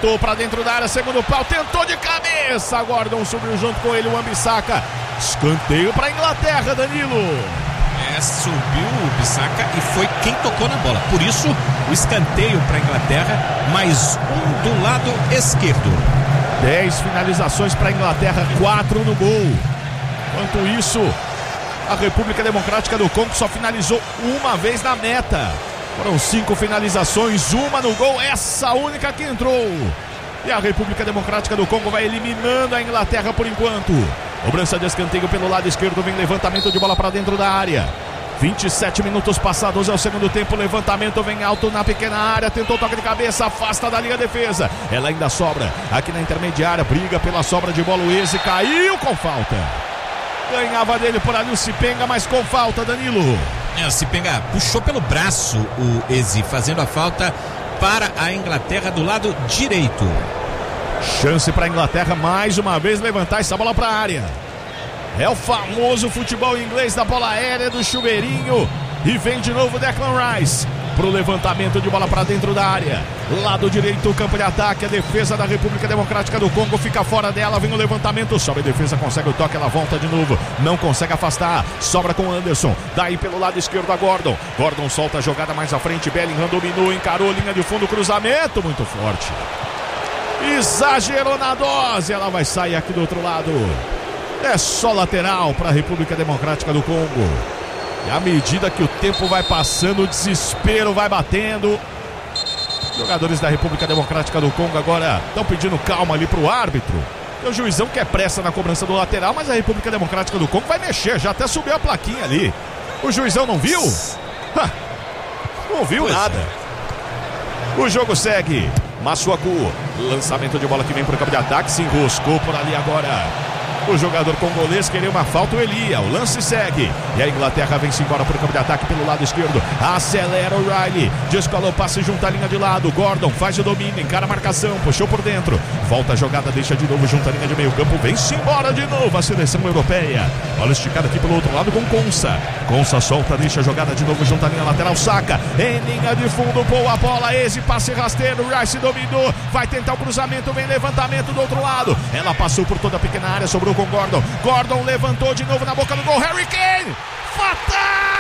levantou pra dentro da área, segundo pau, tentou de cabeça, Gordon subiu junto com ele, o Wan-Bissaka. Escanteio pra Inglaterra, Danilo. Subiu o Bissaka e foi quem tocou na bola. Por isso, o escanteio para a Inglaterra, mais um do lado esquerdo. 10 finalizações para a Inglaterra, 4 no gol. Enquanto isso, a República Democrática do Congo só finalizou uma vez na meta. Foram 5 finalizações, uma no gol, essa única que entrou. E a República Democrática do Congo vai eliminando a Inglaterra por enquanto. Cobrança de escanteio pelo lado esquerdo, vem levantamento de bola para dentro da área. 27 minutos passados, é o segundo tempo, levantamento vem alto na pequena área, tentou toque de cabeça, afasta da linha defesa. Ela ainda sobra aqui na intermediária, briga pela sobra de bola, o Eze caiu com falta. Ganhava dele por ali o Sipenga, mas com falta, Danilo. O Sipenga puxou pelo braço o Eze, fazendo a falta para a Inglaterra do lado direito. Chance para a Inglaterra mais uma vez levantar essa bola para a área. É o famoso futebol inglês da bola aérea, do chuveirinho. E vem de novo Declan Rice pro levantamento de bola para dentro da área. Lado direito, campo de ataque. A defesa da República Democrática do Congo fica fora dela. Vem o levantamento, sobe a defesa, consegue o toque, ela volta de novo. Não consegue afastar, sobra com Anderson. Daí pelo lado esquerdo a Gordon. Gordon solta a jogada mais à frente. Bellingham dominou, encarou, linha de fundo, cruzamento muito forte. Exagerou na dose, ela vai sair aqui do outro lado. É só lateral para a República Democrática do Congo. E à medida que o tempo vai passando, o desespero vai batendo. Os jogadores da República Democrática do Congo agora estão pedindo calma ali pro árbitro. O juizão quer pressa na cobrança do lateral, mas a República Democrática do Congo vai mexer, já até subiu a plaquinha ali. O juizão não viu? Não viu nada. O jogo segue. Massuaku, lançamento de bola que vem para o campo de ataque, se enroscou por ali agora. O jogador congolês queria uma falta, o Elia, o lance segue. E a Inglaterra vem-se embora para o campo de ataque pelo lado esquerdo. Acelera o Riley, descolou o passe junto à linha de lado. Gordon faz o domínio, encara a marcação, puxou por dentro. Volta a jogada, deixa de novo junto à linha de meio campo. Vem-se embora de novo a seleção europeia. Bola esticada aqui pelo outro lado com Konsa. Konsa solta, deixa a jogada de novo junto à linha lateral. Saca, em linha de fundo, boa a bola. Esse passe rasteiro, Rice dominou. Vai tentar o cruzamento, vem levantamento do outro lado. Ela passou por toda a pequena área, sobrou com Gordon. Gordon levantou de novo na boca do gol. Harry Kane! Fatal!